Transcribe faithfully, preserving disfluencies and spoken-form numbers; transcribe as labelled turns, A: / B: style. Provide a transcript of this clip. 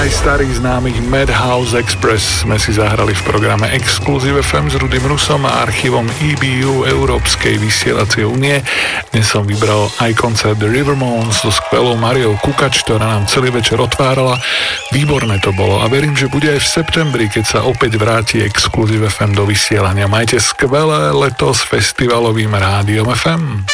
A: aj starých známych Madhouse Express sme si zahrali v programe Exclusive ef em s Rudym Rusom a archívom é bé ú Európskej vysielacej únie. Dnes som vybral aj koncert The Rivermones so skvelou Mariou Kukač, ktorá nám celý večer otvárala. Výborné to bolo a verím, že bude aj v septembri, keď sa opäť vráti Exclusive ef em do vysielania. Majte skvelé leto s festivalovým rádiom ef em.